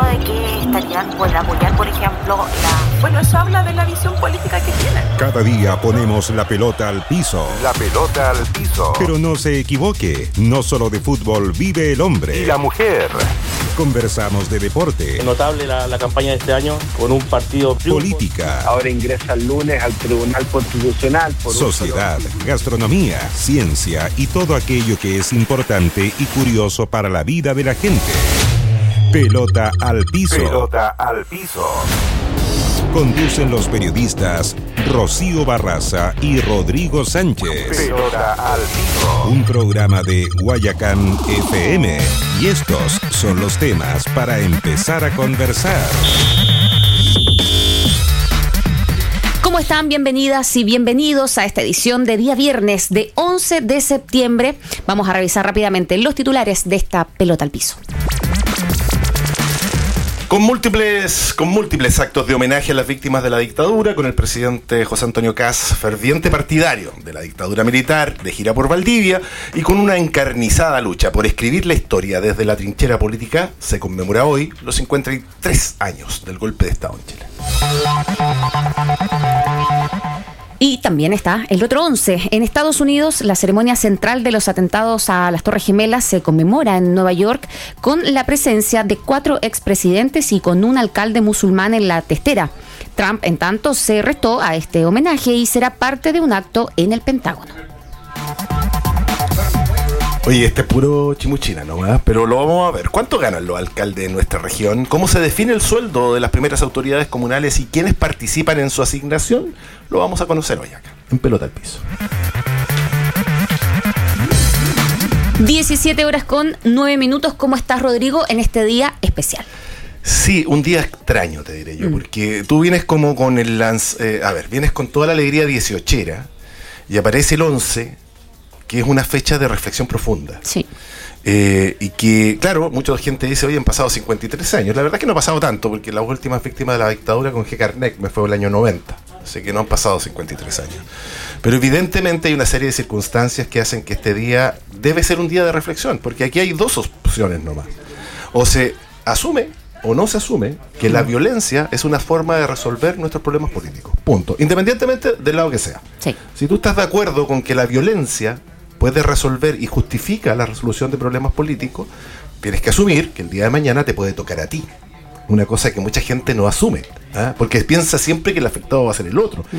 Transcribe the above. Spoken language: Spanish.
de que estarían por apoyar, por ejemplo, la... Bueno, eso habla de la visión política que tienen. Cada día ponemos la pelota al piso. La pelota al piso. Pero no se equivoque, no solo de fútbol vive el hombre. Y la mujer. Conversamos de deporte. Es notable la campaña de este año con un partido política. Ahora ingresa el lunes al Tribunal Constitucional. Sociedad, gastronomía, ciencia y todo aquello que es importante y curioso para la vida de la gente. Pelota al piso. Pelota al piso. Conducen los periodistas Rocío Barraza y Rodrigo Sánchez. Pelota al piso. Un programa de Guayacán FM. Y estos son los temas para empezar a conversar. ¿Cómo están? Bienvenidas y bienvenidos a esta edición de día viernes de 11 de septiembre. Vamos a revisar rápidamente los titulares de esta pelota al piso. Con múltiples actos de homenaje a las víctimas de la dictadura, con el presidente José Antonio Kast, ferviente partidario de la dictadura militar, de gira por Valdivia, y con una encarnizada lucha por escribir la historia desde la trinchera política, se conmemora hoy los 53 años del golpe de Estado en Chile. Y también está el otro 11. En Estados Unidos, la ceremonia central de los atentados a las Torres Gemelas se conmemora en Nueva York con la presencia de 4 expresidentes y con un alcalde musulmán en la testera. Trump, en tanto, se restó a este homenaje y será parte de un acto en el Pentágono. Oye, este es puro chimuchina nomás, pero lo vamos a ver. ¿Cuánto ganan los alcaldes de nuestra región? ¿Cómo se define el sueldo de las primeras autoridades comunales y quiénes participan en su asignación? Lo vamos a conocer hoy acá, en Pelota al Piso. 17 horas con 9 minutos. ¿Cómo estás, Rodrigo, en este día especial? Sí, un día extraño, te diré yo, porque tú vienes como con vienes con toda la alegría 18era y aparece el 11, que es una fecha de reflexión profunda. Sí. Y que, claro, mucha gente dice, oye, han pasado 53 años. La verdad es que no ha pasado tanto, porque las últimas víctimas de la dictadura con G. Carneck me fue el año 90. Así que no han pasado 53 años. Pero evidentemente hay una serie de circunstancias que hacen que este día debe ser un día de reflexión, porque aquí hay dos opciones nomás. O se asume o no se asume que la violencia es una forma de resolver nuestros problemas políticos. Punto. Independientemente del lado que sea. Sí. Si tú estás de acuerdo con que la violencia puede resolver y justifica la resolución de problemas políticos, tienes que asumir que el día de mañana te puede tocar a ti. Una cosa que mucha gente no asume, porque piensa siempre que el afectado va a ser el otro.